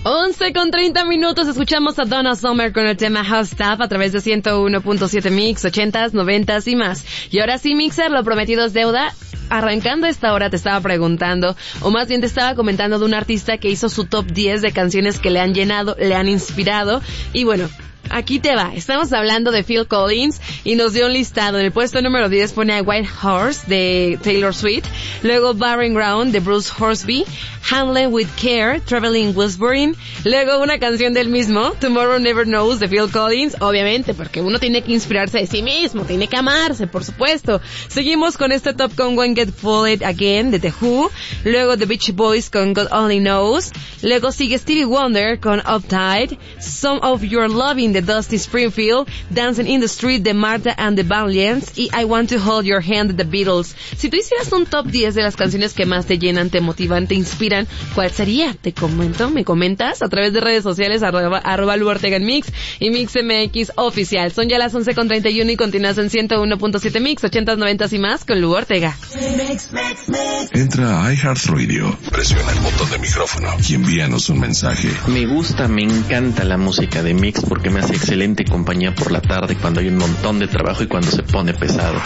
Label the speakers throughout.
Speaker 1: 11:30, escuchamos a Donna Summer con el tema Hot Stuff a través de 101.7 Mix, 80s, 90s y más. Y ahora sí, Mixer, lo prometido es deuda. Arrancando esta hora te estaba preguntando, o más bien te estaba comentando de un artista que hizo su top 10 de canciones que le han llenado, le han inspirado, y bueno, aquí te va. Estamos hablando de Phil Collins y nos dio un listado. En el puesto número 10 pone a White Horse de Taylor Swift, luego Barren Ground de Bruce Horsby, Handle with Care, Traveling Whispering, luego una canción del mismo, Tomorrow Never Knows de Phil Collins, obviamente, porque uno tiene que inspirarse de sí mismo, tiene que amarse, por supuesto. Seguimos con este top con When Get Fooled Again de The Who, luego The Beach Boys con God Only Knows, luego sigue Stevie Wonder con Uptight, Some of Your Loving de Dusty Springfield, Dancing in the Street de Martha and the Valiants y I Want to Hold Your Hand de The Beatles. Si tú hicieras un top 10 de las canciones que más te llenan, te motivan, te inspiran, ¿cuál sería? Te comento, me comentas a través de redes sociales arroba Lu Ortega en Mix y Mix MX Oficial. Son ya las 11:31 y continúas en 101.7 Mix, 80s, 90s y más con Lu Ortega.
Speaker 2: Entra a iHeartRadio, presiona el botón de micrófono y envíanos un mensaje.
Speaker 3: Me gusta, me encanta la música de Mix porque me hace excelente compañía por la tarde cuando hay un montón de trabajo y cuando se pone pesado.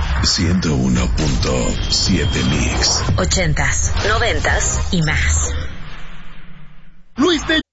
Speaker 2: 101.7 Mix.
Speaker 4: 80s, 90s y más.
Speaker 5: Luis de